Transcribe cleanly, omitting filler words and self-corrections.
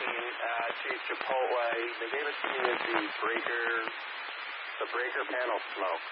Chief Chipotle. They gave it to me as the breaker panel smoke.